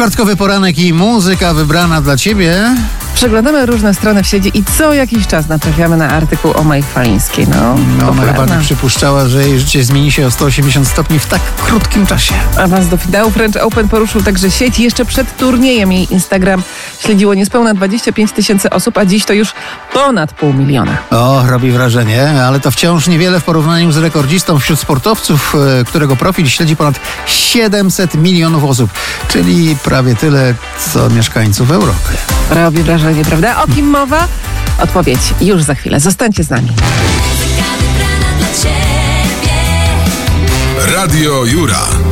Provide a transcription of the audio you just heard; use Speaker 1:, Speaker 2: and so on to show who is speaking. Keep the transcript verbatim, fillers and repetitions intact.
Speaker 1: Czwartkowy poranek i muzyka wybrana dla ciebie.
Speaker 2: Przeglądamy różne strony w sieci i co jakiś czas natrafiamy na artykuł o Mai Chwalińskiej. No,
Speaker 1: No, ona
Speaker 2: popularna.
Speaker 1: chyba nie przypuszczała, że jej życie zmieni się o sto osiemdziesiąt stopni w tak krótkim czasie.
Speaker 2: Awans do finału French Open poruszył także sieć. Jeszcze przed turniejem jej Instagram śledziło niespełna dwadzieścia pięć tysięcy osób, a dziś to już ponad pół miliona.
Speaker 1: O, robi wrażenie, ale to wciąż niewiele w porównaniu z rekordzistą wśród sportowców, e, którego profil śledzi ponad siedemset milionów osób, czyli prawie tyle, co mieszkańców Europy.
Speaker 2: Robi wrażenie, prawda? O kim mowa? Odpowiedź już za chwilę. Zostańcie z nami.
Speaker 3: Radio Jura.